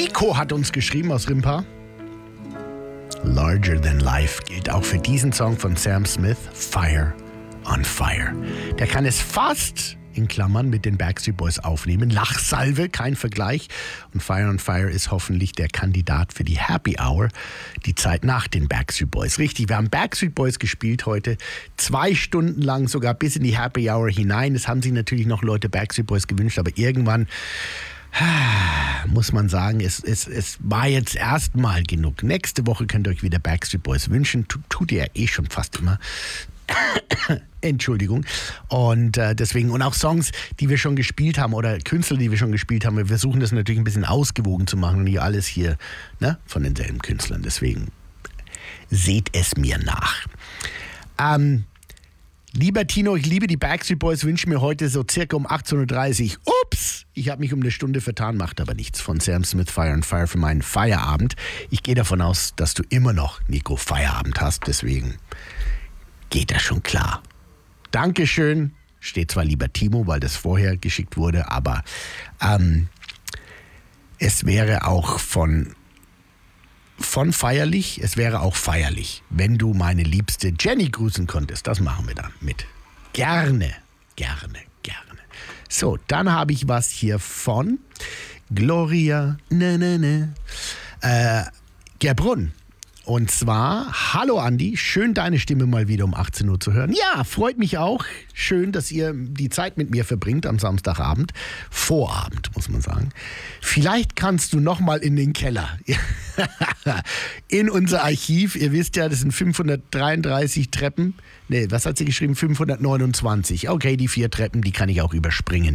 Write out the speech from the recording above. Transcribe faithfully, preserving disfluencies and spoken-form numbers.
Nico hat uns geschrieben aus Rimpa. Larger Than Life gilt auch für diesen Song von Sam Smith, Fire on Fire. Der kann es fast, in Klammern, mit den Backstreet Boys aufnehmen. Lachsalve, kein Vergleich. Und Fire on Fire ist hoffentlich der Kandidat für die Happy Hour, die Zeit nach den Backstreet Boys. Richtig, wir haben Backstreet Boys gespielt heute, zwei Stunden lang, sogar bis in die Happy Hour hinein. Es haben sich natürlich noch Leute Backstreet Boys gewünscht, aber irgendwann muss man sagen, es, es, es war jetzt erstmal genug. Nächste Woche könnt ihr euch wieder Backstreet Boys wünschen. Tut, tut ihr ja eh schon fast immer. Entschuldigung. Und äh, deswegen, und auch Songs, die wir schon gespielt haben oder Künstler, die wir schon gespielt haben. Wir versuchen das natürlich ein bisschen ausgewogen zu machen und nicht alles hier, ne, von denselben Künstlern. Deswegen seht es mir nach. Ähm, Lieber Tino, ich liebe die Backstreet Boys, wünsche mir heute so circa um achtzehn Uhr dreißig. Ups, ich habe mich um eine Stunde vertan, macht aber nichts. Von Sam Smith, Fire on Fire für meinen Feierabend. Ich gehe davon aus, dass du immer noch, Nico, Feierabend hast, deswegen geht das schon klar. Dankeschön, steht zwar lieber Timo, weil das vorher geschickt wurde, aber ähm, es wäre auch von... Von feierlich, es wäre auch feierlich, wenn du meine liebste Jenny grüßen konntest. Das machen wir dann mit. Gerne, gerne, gerne. So, dann habe ich was hier von Gloria, ne, ne, ne, äh, Gerbrunn. Und zwar, hallo Andi, schön deine Stimme mal wieder um achtzehn Uhr zu hören. Ja, freut mich auch. Schön, dass ihr die Zeit mit mir verbringt am Samstagabend. Vorabend, muss man sagen. Vielleicht kannst du noch mal in den Keller. In unser Archiv. Ihr wisst ja, das sind fünfhundertdreiunddreißig Treppen. Nee, was hat sie geschrieben? fünfhundertneunundzwanzig. Okay, die vier Treppen, die kann ich auch überspringen.